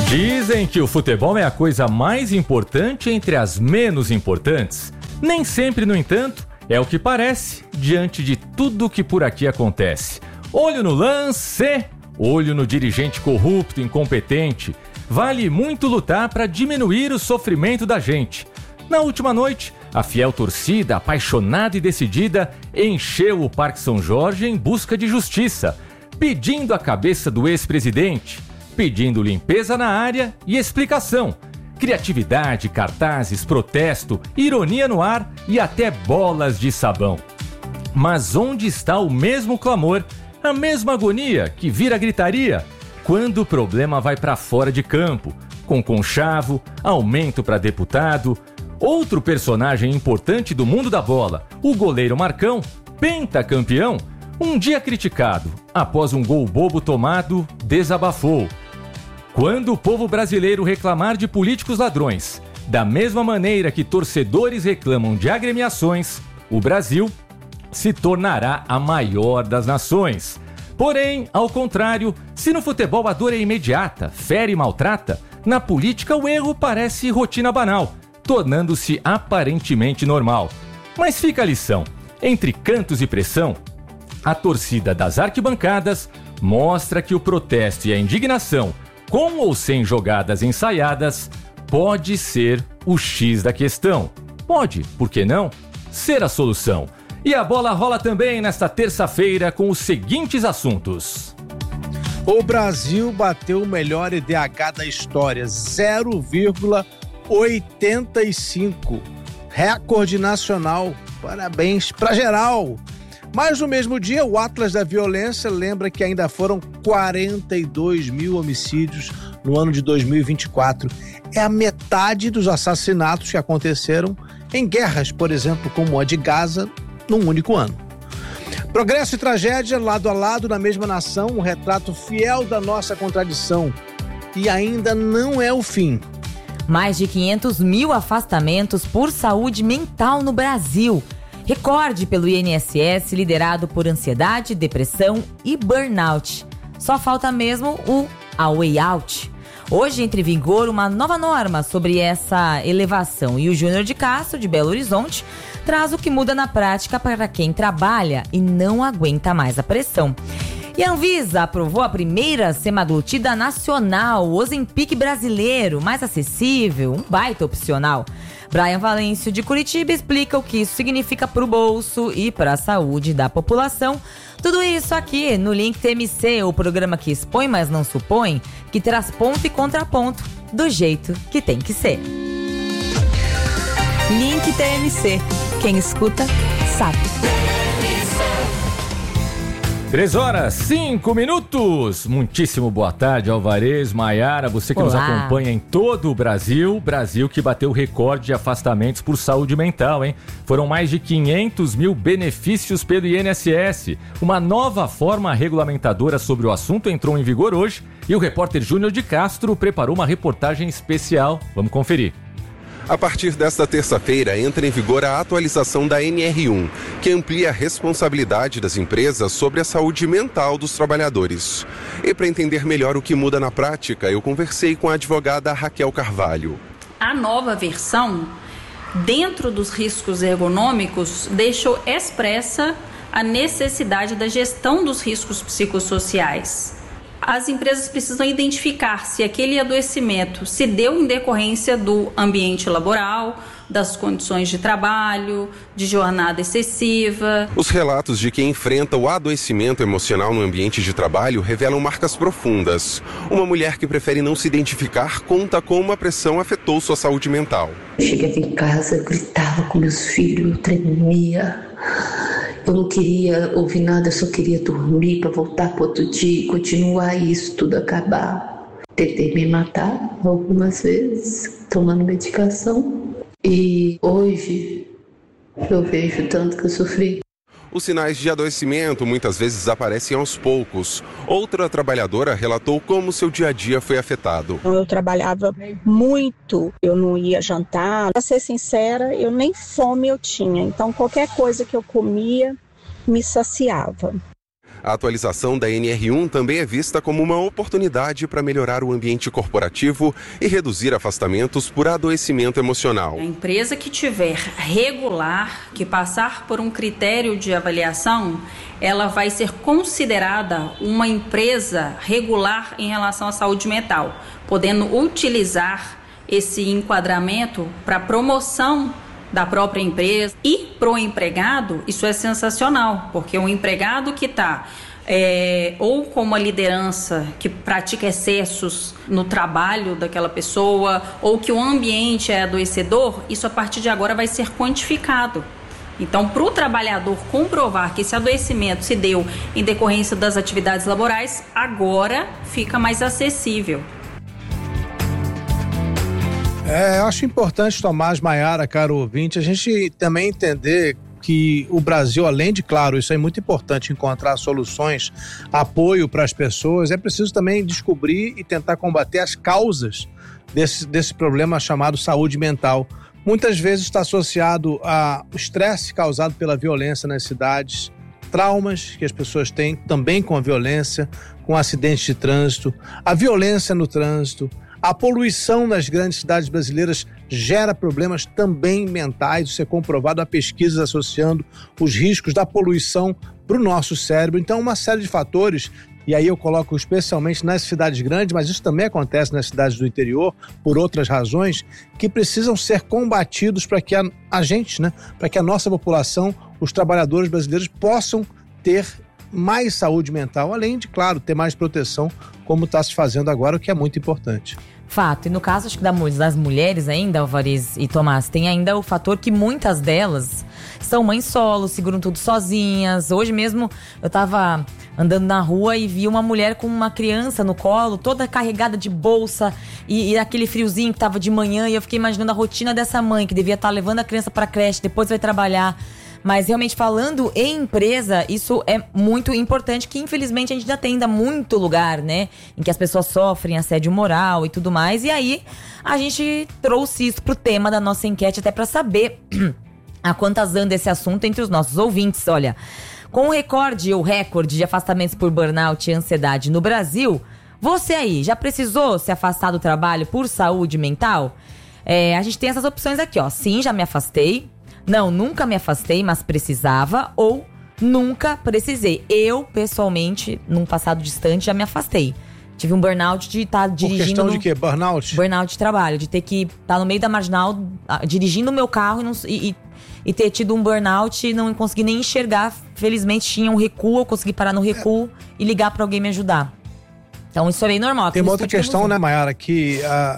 Dizem que o futebol é a coisa mais importante entre as menos importantes. Nem sempre, no entanto, é o que parece diante de tudo que por aqui acontece. Olho no lance, olho no dirigente corrupto, incompetente. Vale muito lutar para diminuir o sofrimento da gente. Na última noite, a fiel torcida, apaixonada e decidida, encheu o Parque São Jorge em busca de justiça, pedindo a cabeça do ex-presidente, pedindo limpeza na área e explicação. Criatividade, cartazes, protesto, ironia no ar e até bolas de sabão. Mas onde está o mesmo clamor, a mesma agonia que vira gritaria, quando o problema vai para fora de campo, com conchavo, aumento para deputado? Outro personagem importante do mundo da bola, o goleiro Marcão, pentacampeão, um dia criticado, após um gol bobo tomado, desabafou. Quando o povo brasileiro reclamar de políticos ladrões, da mesma maneira que torcedores reclamam de agremiações, o Brasil se tornará a maior das nações. Porém, ao contrário, se no futebol a dor é imediata, fere e maltrata, na política o erro parece rotina banal, tornando-se aparentemente normal. Mas fica a lição: entre cantos e pressão, a torcida das arquibancadas mostra que o protesto e a indignação, com ou sem jogadas ensaiadas, pode ser o X da questão. Pode, por que não, ser a solução. E a bola rola também nesta terça-feira com os seguintes assuntos. O Brasil bateu o melhor IDH da história, 0,85. Recorde nacional. Parabéns pra geral. Mas no mesmo dia, o Atlas da Violência lembra que ainda foram 42 mil homicídios no ano de 2024. É a metade dos assassinatos que aconteceram em guerras, por exemplo, como a de Gaza, num único ano. Progresso e tragédia, lado a lado, na mesma nação, um retrato fiel da nossa contradição. E ainda não é o fim. Mais de 500 mil afastamentos por saúde mental no Brasil. Recorde pelo INSS, liderado por ansiedade, depressão e burnout. Só falta mesmo a way out. Hoje entra em vigor uma nova norma sobre essa elevação e o Júnior de Castro, de Belo Horizonte, traz o que muda na prática para quem trabalha e não aguenta mais a pressão. E a Anvisa aprovou a primeira semaglutida nacional, o Ozempic brasileiro, mais acessível, um baita opcional. Brian Valêncio, de Curitiba, explica o que isso significa para o bolso e para a saúde da população. Tudo isso aqui no Link TMC, o programa que expõe, mas não supõe, que traz ponto e contraponto do jeito que tem que ser. Link TMC. Quem escuta, sabe. 3h05. Muitíssimo boa tarde, Alvarez, Maiara, você que Olá. Nos acompanha em todo o Brasil. Brasil que bateu recorde de afastamentos por saúde mental, hein? Foram mais de 500 mil benefícios pelo INSS. Uma nova forma regulamentadora sobre o assunto entrou em vigor hoje e o repórter Júnior de Castro preparou uma reportagem especial. Vamos conferir. A partir desta terça-feira, entra em vigor a atualização da NR1, que amplia a responsabilidade das empresas sobre a saúde mental dos trabalhadores. E para entender melhor o que muda na prática, eu conversei com a advogada Raquel Carvalho. A nova versão, dentro dos riscos ergonômicos, deixou expressa a necessidade da gestão dos riscos psicossociais. As empresas precisam identificar se aquele adoecimento se deu em decorrência do ambiente laboral, das condições de trabalho, de jornada excessiva. Os relatos de quem enfrenta o adoecimento emocional no ambiente de trabalho revelam marcas profundas. Uma mulher que prefere não se identificar conta como a pressão afetou sua saúde mental. Eu chegava em casa, eu gritava com meus filhos, eu tremia. Eu não queria ouvir nada, eu só queria dormir para voltar para outro dia e continuar isso tudo acabar. Tentei me matar algumas vezes, tomando medicação. E hoje eu vejo tanto que eu sofri. Os sinais de adoecimento muitas vezes aparecem aos poucos. Outra trabalhadora relatou como seu dia a dia foi afetado. Eu trabalhava muito, eu não ia jantar. Para ser sincera, eu nem fome eu tinha. Então qualquer coisa que eu comia me saciava. A atualização da NR1 também é vista como uma oportunidade para melhorar o ambiente corporativo e reduzir afastamentos por adoecimento emocional. A empresa que tiver regular, que passar por um critério de avaliação, ela vai ser considerada uma empresa regular em relação à saúde mental, podendo utilizar esse enquadramento para promoção da própria empresa. E para o empregado, isso é sensacional, porque o empregado que está ou com uma liderança que pratica excessos no trabalho daquela pessoa, ou que o ambiente é adoecedor, isso a partir de agora vai ser quantificado. Então, para o trabalhador comprovar que esse adoecimento se deu em decorrência das atividades laborais, agora fica mais acessível. Eu acho importante, Tomás, Maiara, caro ouvinte, a gente também entender que o Brasil, além de, claro, isso é muito importante, encontrar soluções, apoio para as pessoas, é preciso também descobrir e tentar combater as causas desse problema chamado saúde mental. Muitas vezes está associado ao estresse causado pela violência nas cidades, traumas que as pessoas têm também com a violência, com acidentes de trânsito, a violência no trânsito. A poluição nas grandes cidades brasileiras gera problemas também mentais. Isso é comprovado, há pesquisas associando os riscos da poluição para o nosso cérebro. Então, uma série de fatores, e aí eu coloco especialmente nas cidades grandes, mas isso também acontece nas cidades do interior, por outras razões, que precisam ser combatidos para que a gente, para que a nossa população, os trabalhadores brasileiros, possam ter mais saúde mental, além de, claro, ter mais proteção, como está se fazendo agora, o que é muito importante. Fato. E no caso, acho que das mulheres ainda, Alvariz e Tomás, tem ainda o fator que muitas delas são mães solo, seguram tudo sozinhas. Hoje mesmo eu tava andando na rua e vi uma mulher com uma criança no colo, toda carregada de bolsa e aquele friozinho que tava de manhã, e eu fiquei imaginando a rotina dessa mãe que devia estar levando a criança para a creche, depois vai trabalhar. Mas realmente falando em empresa, isso é muito importante, que infelizmente a gente ainda tem muito lugar, né? Em que as pessoas sofrem assédio moral e tudo mais. E aí a gente trouxe isso pro tema da nossa enquete, até para saber a quantas anda esse assunto entre os nossos ouvintes. Olha, com o recorde de afastamentos por burnout e ansiedade no Brasil, você aí já precisou se afastar do trabalho por saúde mental? A gente tem essas opções aqui, ó. Sim, já me afastei. Não, nunca me afastei, mas precisava, ou nunca precisei. Eu, pessoalmente, num passado distante, já me afastei. Tive um burnout de estar dirigindo... Por questão de quê? Burnout? Burnout de trabalho, de ter que estar no meio da marginal, dirigindo o meu carro e ter tido um burnout e não conseguir nem enxergar. Felizmente tinha um recuo, eu consegui parar no recuo e ligar pra alguém me ajudar. Então isso é bem normal. Tem uma outra questão, né, Maiara, que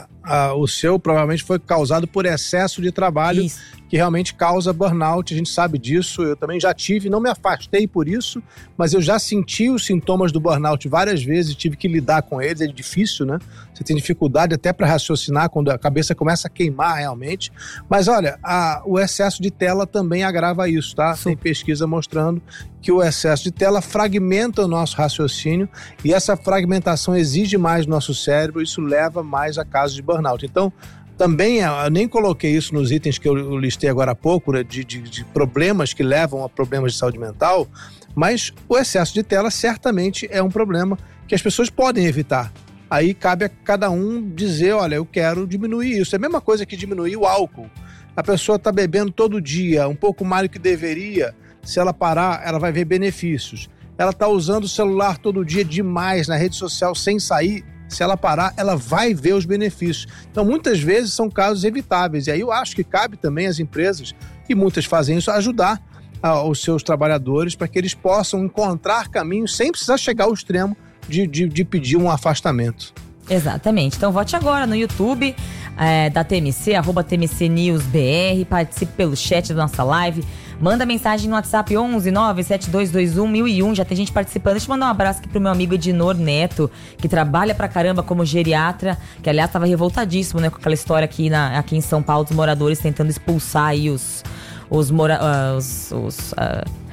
o seu provavelmente foi causado por excesso de trabalho. Isso. Que realmente causa burnout, a gente sabe disso. Eu também já tive, não me afastei por isso, mas eu já senti os sintomas do burnout várias vezes, tive que lidar com eles, é difícil, né? Você tem dificuldade até para raciocinar quando a cabeça começa a queimar realmente. Mas olha, o excesso de tela também agrava isso, tá? Tem pesquisa mostrando que o excesso de tela fragmenta o nosso raciocínio e essa fragmentação exige mais do nosso cérebro, isso leva mais a casos de burnout. Então, também, eu nem coloquei isso nos itens que eu listei agora há pouco, né, de problemas que levam a problemas de saúde mental, mas o excesso de tela certamente é um problema que as pessoas podem evitar. Aí cabe a cada um dizer, olha, eu quero diminuir isso. É a mesma coisa que diminuir o álcool. A pessoa está bebendo todo dia, um pouco mais do que deveria. Se ela parar, ela vai ver benefícios. Ela está usando o celular todo dia demais na rede social sem sair. Se ela parar, ela vai ver os benefícios. Então, muitas vezes são casos evitáveis. E aí eu acho que cabe também às empresas, e muitas fazem isso, ajudar os seus trabalhadores para que eles possam encontrar caminhos sem precisar chegar ao extremo de pedir um afastamento. Exatamente. Então vote agora no YouTube da TMC, @TMCNewsBR, participe pelo chat da nossa live, manda mensagem no WhatsApp 11 97221 1001, já tem gente participando. Deixa eu mandar um abraço aqui pro meu amigo Edinor Neto, que trabalha pra caramba como geriatra, que aliás tava revoltadíssimo, né, com aquela história aqui em São Paulo dos moradores tentando expulsar aí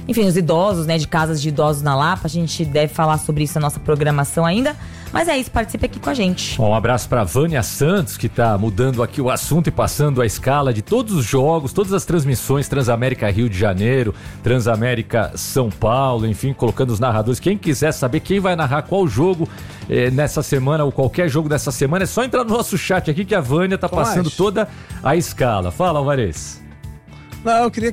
enfim, os idosos, né, de casas de idosos na Lapa. A gente deve falar sobre isso na nossa programação ainda. Mas é isso, participe aqui com a gente. Um abraço para Vânia Santos, que tá mudando aqui o assunto e passando a escala de todos os jogos, todas as transmissões, Transamérica Rio de Janeiro, Transamérica São Paulo, enfim, colocando os narradores. Quem quiser saber quem vai narrar qual jogo nessa semana ou qualquer jogo dessa semana, é só entrar no nosso chat aqui que a Vânia tá passando toda a escala. Fala, Alvarez. Não, eu queria